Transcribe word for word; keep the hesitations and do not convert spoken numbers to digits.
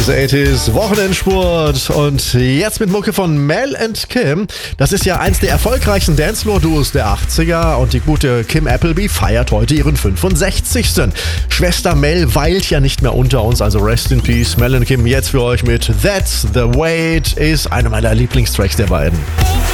The achtziger Wochenendsport und jetzt mit Mucke von Mel and Kim. Das ist ja eins der erfolgreichsten Dancefloor-Duos der achtziger und die gute Kim Appleby feiert heute ihren fünfundsechzigsten Schwester Mel weilt ja nicht mehr unter uns, also rest in peace. Mel and Kim jetzt für euch mit That's the Way It Is, einer meiner Lieblingstracks der beiden.